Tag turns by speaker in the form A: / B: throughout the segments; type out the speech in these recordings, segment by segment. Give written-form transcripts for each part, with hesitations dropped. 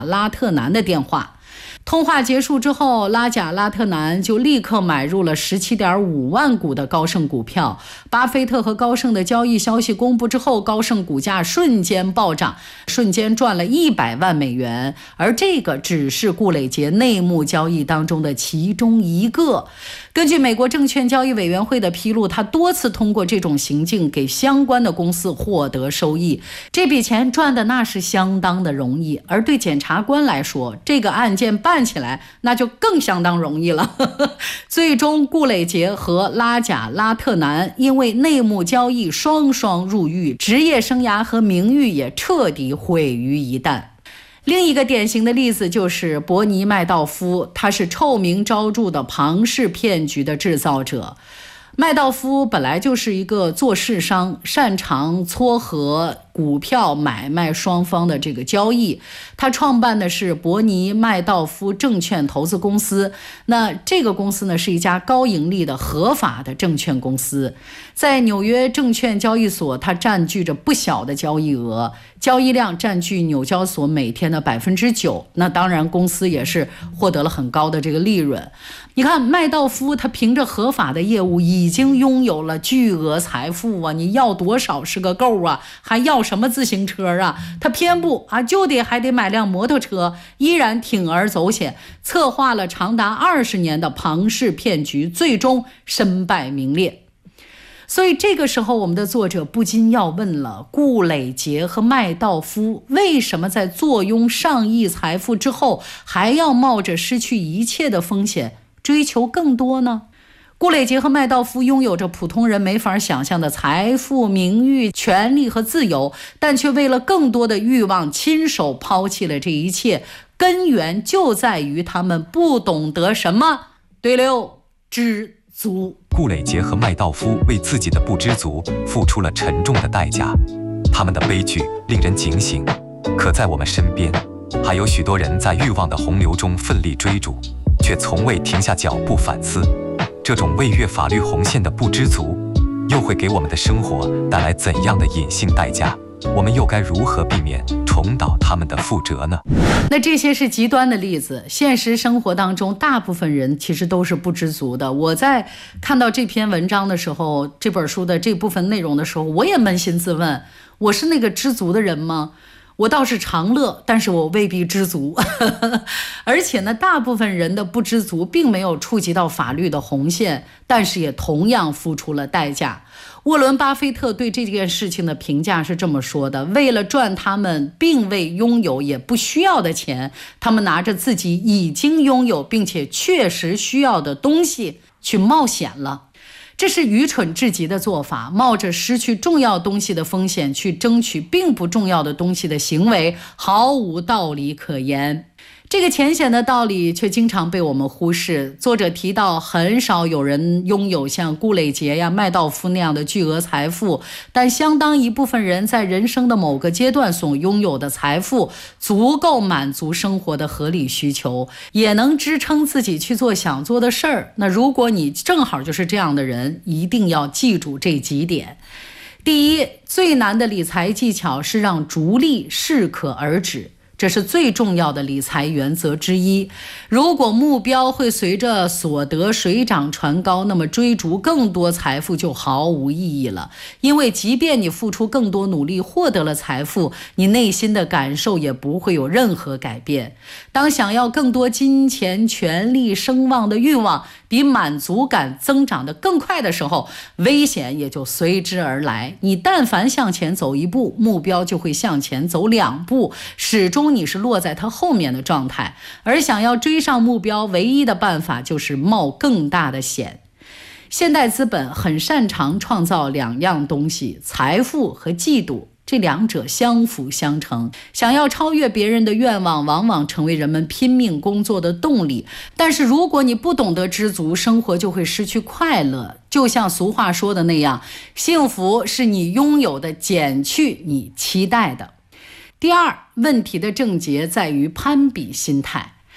A: 拉特南的电话。通话结束之后，拉贾拉特南就立刻买入了 17.5 万股的高盛股票。巴菲特和高盛的交易消息公布之后，高盛股价瞬间暴涨，瞬间赚了100万美元。而这个只是顾磊杰内幕交易当中的其中一个。根据美国证券交易委员会的披露，他多次通过这种行径给相关的公司获得收益，这笔钱赚的那是相当的容易。而对检察官来说，这个案件办起来那就更相当容易了。最终顾磊杰和拉贾拉特南因为内幕交易双双入狱，职业生涯和名誉也彻底毁于一旦。另一个典型的例子就是伯尼麦道夫，他是臭名昭著的庞氏骗局的制造者。麦道夫本来就是一个做市商，擅长撮合股票买卖双方的这个交易。他创办的是伯尼麦道夫证券投资公司，那这个公司呢是一家高盈利的合法的证券公司，在纽约证券交易所，它占据着不小的交易额，交易量占据纽交所每天的 9%， 那当然公司也是获得了很高的这个利润。你看麦道夫他凭着合法的业务已经拥有了巨额财富啊，你要多少是个够啊，还要什么自行车啊？他偏不啊，还得买辆摩托车，依然铤而走险，策划了长达20年的庞氏骗局，最终身败名裂。所以这个时候我们的作者不禁要问了，顾磊杰和麦道夫为什么在坐拥上亿财富之后，还要冒着失去一切的风险追求更多呢？顾磊杰和麦道夫拥有着普通人没法想象的财富、名誉、权利和自由，但却为了更多的欲望亲手抛弃了这一切，根源就在于他们不懂得什么？对了，知足。
B: 顾磊杰和麦道夫为自己的不知足付出了沉重的代价，他们的悲剧令人警醒。可在我们身边，还有许多人在欲望的洪流中奋力追逐，却从未停下脚步反思。这种未越法律红线的不知足，又会给我们的生活带来怎样的隐性代价？我们又该如何避免重蹈他们的覆辙呢？
A: 那这些是极端的例子，现实生活当中大部分人其实都是不知足的。我在看到这篇文章的时候，这本书的这部分内容的时候，我也扪心自问，我是那个知足的人吗？我倒是常乐，但是我未必知足。而且呢，大部分人的不知足并没有触及到法律的红线，但是也同样付出了代价。沃伦·巴菲特对这件事情的评价是这么说的：为了赚他们并未拥有也不需要的钱，他们拿着自己已经拥有并且确实需要的东西去冒险了。这是愚蠢至极的做法，冒着失去重要东西的风险去争取并不重要的东西的行为毫无道理可言。这个浅显的道理却经常被我们忽视。作者提到，很少有人拥有像顾磊杰呀、麦道夫那样的巨额财富，但相当一部分人在人生的某个阶段所拥有的财富，足够满足生活的合理需求，也能支撑自己去做想做的事儿。那如果你正好就是这样的人，一定要记住这几点。第一，最难的理财技巧是让逐利适可而止。这是最重要的理财原则之一。如果目标会随着所得水涨船高，那么追逐更多财富就毫无意义了。因为即便你付出更多努力获得了财富，你内心的感受也不会有任何改变。当想要更多金钱、权力、声望的欲望比满足感增长得更快的时候，危险也就随之而来。你但凡向前走一步，目标就会向前走2步，始终你是落在它后面的状态。而想要追上目标，唯一的办法就是冒更大的险。现代资本很擅长创造2样东西，财富和嫉妒。这2者相辅相成，想要超越别人的愿望往往成为人们拼命工作的动力。但是如果你不懂得知足，生活就会失去快乐。就像俗话说的那样，幸福是你拥有的减去你期待的。第二，问题的症结在于攀比心态。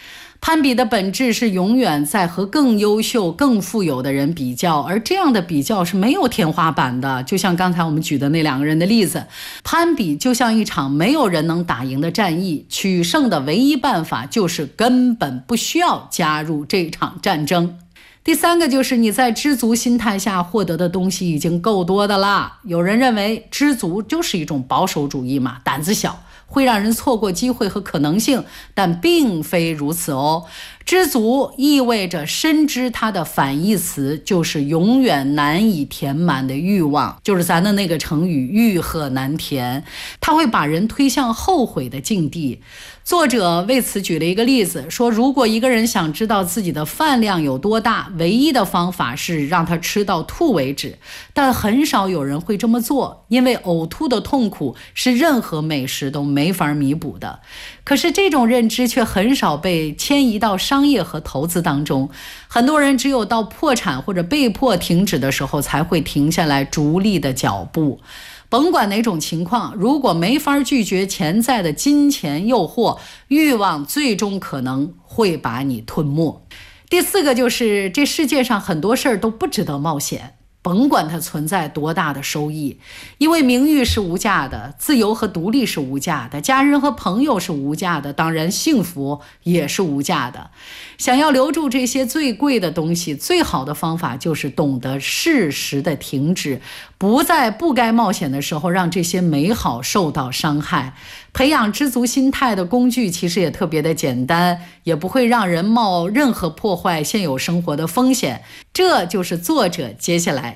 A: 攀比的本质是永远在和更优秀、更富有的人比较，而这样的比较是没有天花板的。就像刚才我们举的那2个人的例子，攀比就像一场没有人能打赢的战役，取胜的唯一办法就是根本不需要加入这场战争。第3个就是你在知足心态下获得的东西已经够多的啦。有人认为知足就是一种保守主义嘛，胆子小，会让人错过机会和可能性，但并非如此哦。知足意味着深知它的反义词就是永远难以填满的欲望，就是咱的那个成语欲壑难填，它会把人推向后悔的境地。作者为此举了一个例子，说如果一个人想知道自己的饭量有多大，唯一的方法是让他吃到吐为止，但很少有人会这么做，因为呕吐的痛苦是任何美食都没法弥补的。可是这种认知却很少被迁移到商业和投资当中，很多人只有到破产或者被迫停止的时候才会停下来逐利的脚步。甭管哪种情况，如果没法拒绝潜在的金钱诱惑，欲望最终可能会把你吞没。第4个就是这世界上很多事儿都不值得冒险，甭管它存在多大的收益，因为名誉是无价的，自由和独立是无价的，家人和朋友是无价的，当然幸福也是无价的。想要留住这些最贵的东西，最好的方法就是懂得适时的停止，不在不该冒险的时候让这些美好受到伤害。培养知足心态的工具其实也特别的简单，也不会让人冒任何破坏现有生活的风险。这就是作者接下来